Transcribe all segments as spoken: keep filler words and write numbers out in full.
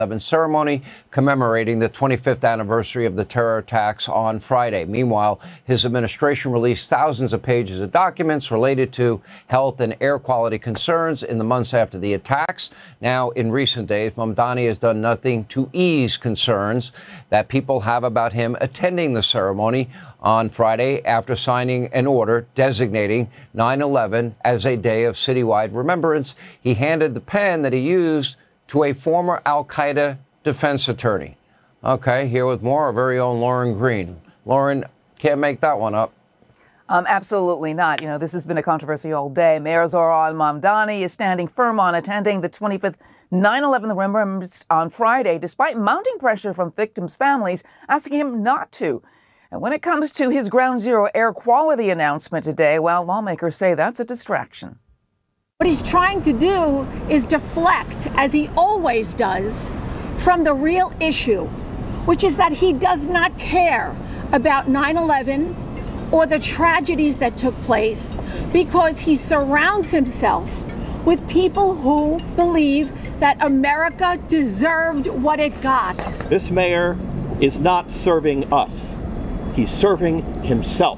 ceremony commemorating the twenty-fifth anniversary of the terror attacks on Friday. Meanwhile, his administration released thousands of pages of documents related to health and air quality concerns in the months after the attacks. Now, in recent days, Mamdani has done nothing to ease concerns that people have about him attending the ceremony on Friday after signing an order designating nine eleven as a day of citywide remembrance. He handed the pen that he used to a former al-Qaeda defense attorney. Okay, here with more, our very own Lauren Green. Lauren, can't make that one up. Um, absolutely not. You know, this has been a controversy all day. Mayor Zohran Mamdani is standing firm on attending the twenty-fifth nine eleven remembrance on Friday, despite mounting pressure from victims' families asking him not to. And when it comes to his Ground Zero air quality announcement today, well, lawmakers say that's a distraction. What he's trying to do is deflect, as he always does, from the real issue, which is that he does not care about nine eleven or the tragedies that took place, because he surrounds himself with people who believe that America deserved what it got. This mayor is not serving us. He's serving himself.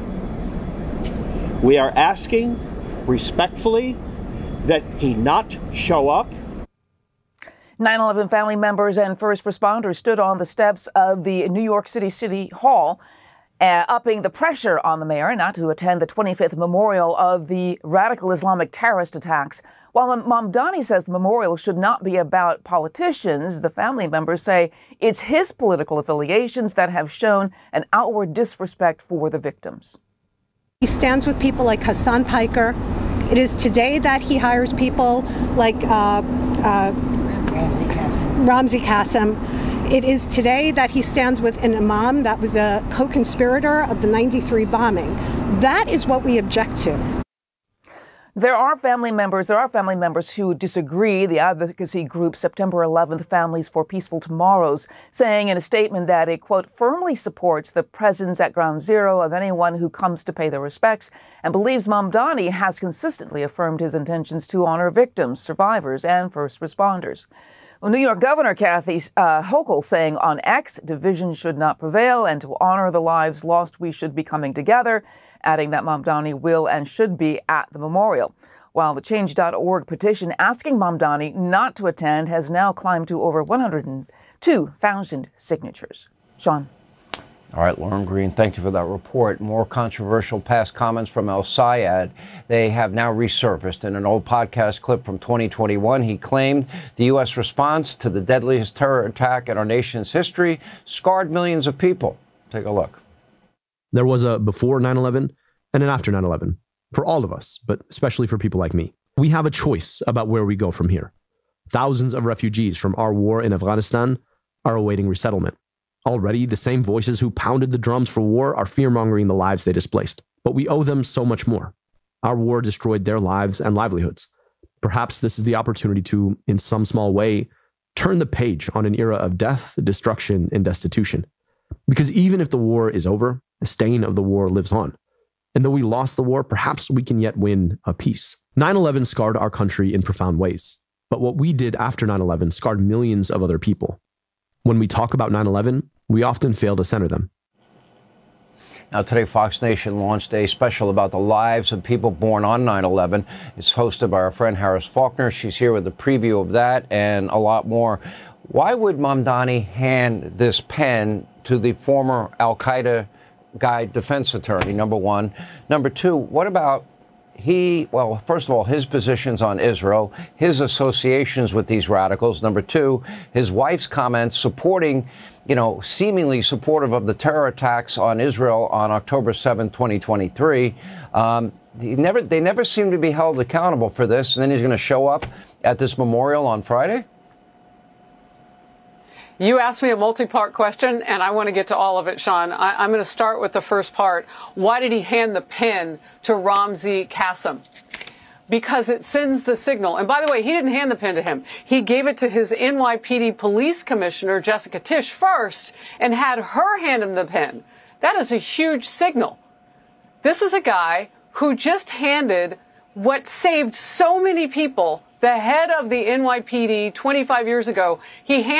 We are asking respectfully that he not show up. nine eleven family members and first responders stood on the steps of the New York City City Hall, uh, upping the pressure on the mayor not to attend the twenty-fifth memorial of the radical Islamic terrorist attacks. While Mamdani says the memorial should not be about politicians, the family members say it's his political affiliations that have shown an outward disrespect for the victims. He stands with people like Hassan Piker. It is today that he hires people like uh, uh, Ramzi Qasem. It is today that he stands with an imam that was a co-conspirator of the ninety-three bombing. That is what we object to. There are family members, there are family members who disagree. The advocacy group September eleventh Families for Peaceful Tomorrows saying in a statement that it, quote, firmly supports the presence at Ground Zero of anyone who comes to pay their respects and believes Mamdani has consistently affirmed his intentions to honor victims, survivors, and first responders. Well, New York Governor Kathy uh, Hochul saying on X, division should not prevail, and to honor the lives lost, we should be coming together, adding that Mamdani will and should be at the memorial. While the change dot org petition asking Mamdani not to attend has now climbed to over one hundred two thousand signatures. Sean. All right, Lauren Green, thank you for that report. More controversial past comments from El Sayed. They have now resurfaced in an old podcast clip from twenty twenty-one. He claimed the U S response to the deadliest terror attack in our nation's history scarred millions of people. Take a look. There was a before nine eleven and an after nine eleven for all of us, but especially for people like me. We have a choice about where we go from here. Thousands of refugees from our war in Afghanistan are awaiting resettlement. Already, the same voices who pounded the drums for war are fear-mongering the lives they displaced. But we owe them so much more. Our war destroyed their lives and livelihoods. Perhaps this is the opportunity to, in some small way, turn the page on an era of death, destruction, and destitution. Because even if the war is over, the stain of the war lives on. And though we lost the war, perhaps we can yet win a peace. nine eleven scarred our country in profound ways. But what we did after nine eleven scarred millions of other people. When we talk about nine eleven, we often fail to center them. Now, today, Fox Nation launched a special about the lives of people born on nine eleven. It's hosted by our friend Harris Faulkner. She's here with a preview of that and a lot more. Why would Mamdani hand this pen to the former al-Qaeda guy defense attorney, number one? Number two, what about he, well, first of all, his positions on Israel, his associations with these radicals. Number two, his wife's comments supporting, you know, seemingly supportive of the terror attacks on Israel on October seventh, twenty twenty-three. Um, he never, they never seem to be held accountable for this. And then he's going to show up at this memorial on Friday? You asked me a multi-part question, and I want to get to all of it, Sean. I, I'm going to start with the first part. Why did he hand the pen to Ramzi Qasem? Because it sends the signal. And by the way, he didn't hand the pen to him. He gave it to his N Y P D police commissioner, Jessica Tisch, first, and had her hand him the pen. That is a huge signal. This is a guy who just handed what saved so many people the head of the N Y P D twenty-five years ago, he